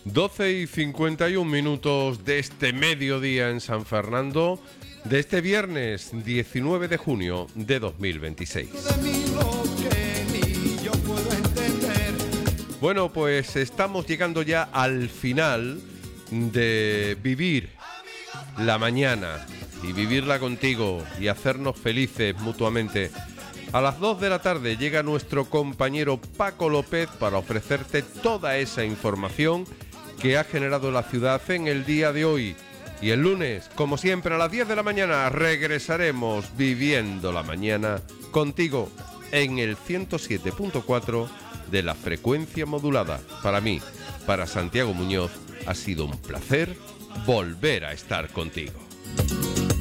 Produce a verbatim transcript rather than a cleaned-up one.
doce y cincuenta y un minutos de este mediodía en San Fernando, de este viernes diecinueve de junio de dos mil veintiséis. Bueno, pues estamos llegando ya al final de vivir la mañana y vivirla contigo y hacernos felices mutuamente. A las dos de la tarde llega nuestro compañero Paco López para ofrecerte toda esa información que ha generado la ciudad en el día de hoy. Y el lunes, como siempre, a las diez de la mañana regresaremos viviendo la mañana contigo en el ciento siete punto cuatro de la frecuencia modulada. Para mí, para Santiago Muñoz, ha sido un placer volver a estar contigo.